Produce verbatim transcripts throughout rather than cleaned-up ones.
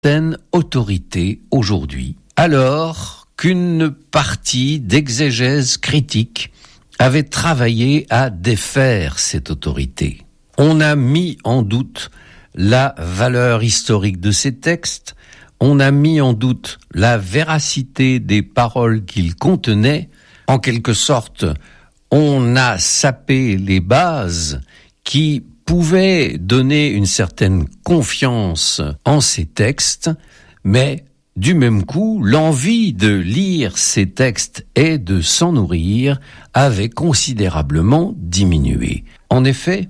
certaine autorité aujourd'hui, alors qu'une partie d'exégèse critique avait travaillé à défaire cette autorité. On a mis en doute la valeur historique de ces textes, on a mis en doute la véracité des paroles qu'ils contenaient. En quelque sorte, on a sapé les bases qui pouvaient donner une certaine confiance en ces textes, mais du même coup, l'envie de lire ces textes et de s'en nourrir avait considérablement diminué. En effet,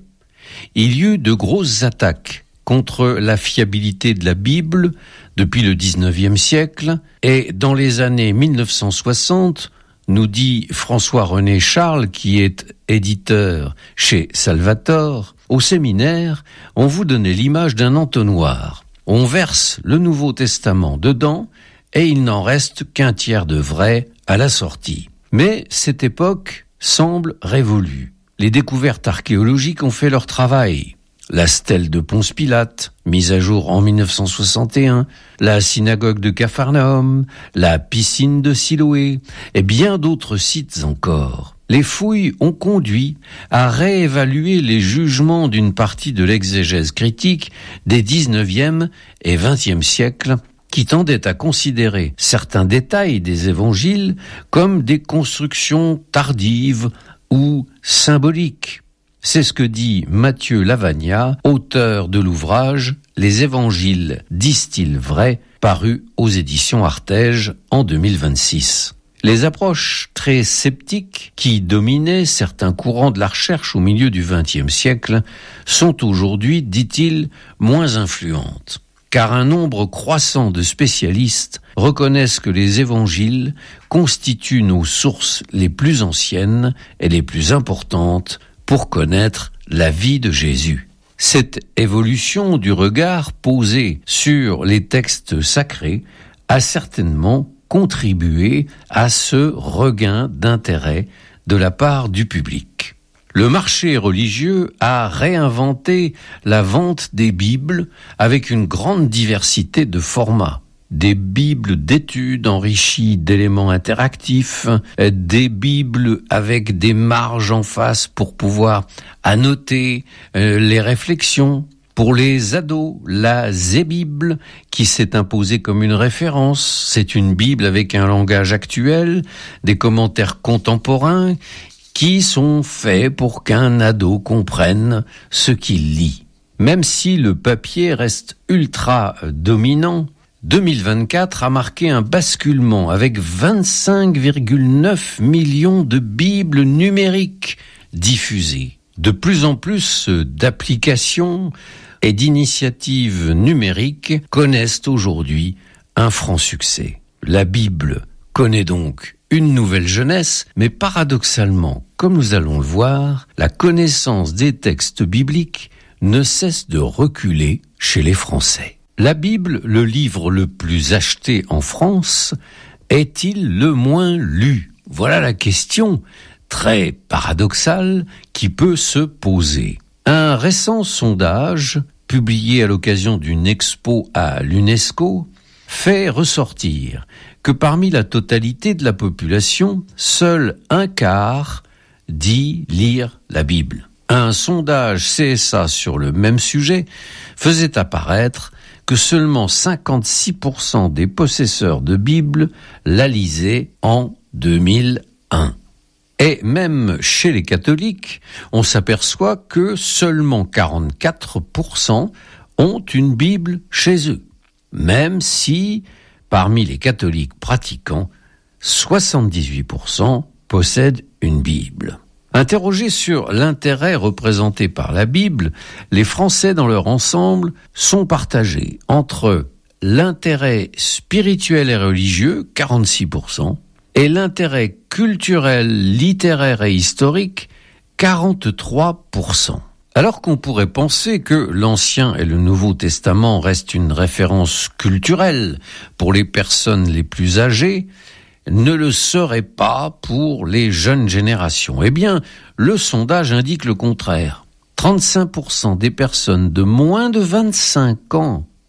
il y eut de grosses attaques contre la fiabilité de la Bible depuis le dix-neuvième siècle, et dans les années mille neuf cent soixante, nous dit François-René Charles, qui est éditeur chez Salvator, au séminaire, on vous donnait l'image d'un entonnoir. On verse le Nouveau Testament dedans et il n'en reste qu'un tiers de vrai à la sortie. Mais cette époque semble révolue. Les découvertes archéologiques ont fait leur travail. La stèle de Ponce Pilate, mise à jour en mille neuf cent soixante et un, la synagogue de Capharnaüm, la piscine de Siloé et bien d'autres sites encore. Les fouilles ont conduit à réévaluer les jugements d'une partie de l'exégèse critique des dix-neuvième et vingtième siècles qui tendaient à considérer certains détails des évangiles comme des constructions tardives ou symboliques. C'est ce que dit Mathieu Lavagna, auteur de l'ouvrage « Les évangiles disent-ils vrai ?» paru aux éditions Artege en deux mille vingt-six. Les approches très sceptiques qui dominaient certains courants de la recherche au milieu du vingtième siècle sont aujourd'hui, dit-il, moins influentes, car un nombre croissant de spécialistes reconnaissent que les évangiles constituent nos sources les plus anciennes et les plus importantes pour connaître la vie de Jésus. Cette évolution du regard posé sur les textes sacrés a certainement contribué à ce regain d'intérêt de la part du public. Le marché religieux a réinventé la vente des Bibles avec une grande diversité de formats. Des Bibles d'études enrichies d'éléments interactifs, des Bibles avec des marges en face pour pouvoir annoter euh, les réflexions. Pour les ados, la Zé-Bible, qui s'est imposée comme une référence, c'est une Bible avec un langage actuel, des commentaires contemporains qui sont faits pour qu'un ado comprenne ce qu'il lit. Même si le papier reste ultra dominant, deux mille vingt-quatre a marqué un basculement avec vingt-cinq virgule neuf millions de Bibles numériques diffusées. De plus en plus d'applications et d'initiatives numériques connaissent aujourd'hui un franc succès. La Bible connaît donc une nouvelle jeunesse, mais paradoxalement, comme nous allons le voir, la connaissance des textes bibliques ne cesse de reculer chez les Français. La Bible, le livre le plus acheté en France, est-il le moins lu ? Voilà la question très paradoxale qui peut se poser. Un récent sondage, publié à l'occasion d'une expo à l'UNESCO, fait ressortir que parmi la totalité de la population, seul un quart dit lire la Bible. Un sondage C S A sur le même sujet faisait apparaître que seulement cinquante-six pour cent des possesseurs de Bible la lisaient en deux mille un. Et même chez les catholiques, on s'aperçoit que seulement quarante-quatre pour cent ont une Bible chez eux, même si, parmi les catholiques pratiquants, soixante-dix-huit pour cent possèdent une Bible. Interrogés sur l'intérêt représenté par la Bible, les Français dans leur ensemble sont partagés entre l'intérêt spirituel et religieux, quarante-six pour cent, et l'intérêt culturel, littéraire et historique, quarante-trois pour cent. Alors qu'on pourrait penser que l'Ancien et le Nouveau Testament restent une référence culturelle pour les personnes les plus âgées, ne le serait pas pour les jeunes générations. Eh bien, le sondage indique le contraire. trente-cinq pour cent des personnes de moins de vingt-cinq ans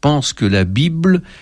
pense que la Bible